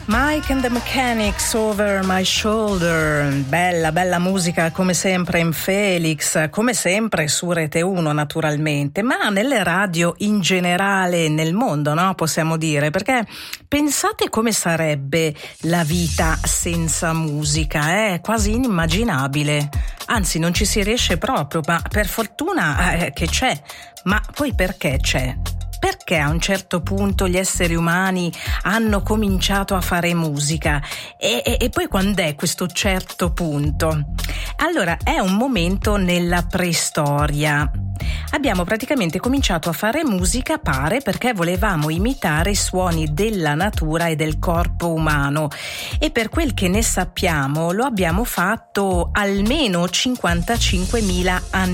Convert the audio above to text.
Mike and the Mechanics, Over My Shoulder. Bella, bella musica come sempre in Felix, come sempre su Rete 1 naturalmente, ma nelle radio in generale nel mondo, no? Possiamo dire, perché pensate come sarebbe la vita senza musica, è quasi inimmaginabile. Anzi, non ci si riesce proprio, ma per fortuna che c'è. Ma poi perché c'è? Perché a un certo punto gli esseri umani hanno cominciato a fare musica e poi quando è questo certo punto? Allora, è un momento nella preistoria. Abbiamo praticamente cominciato a fare musica, pare, perché volevamo imitare i suoni della natura e del corpo umano, e per quel che ne sappiamo lo abbiamo fatto almeno 55.000 anni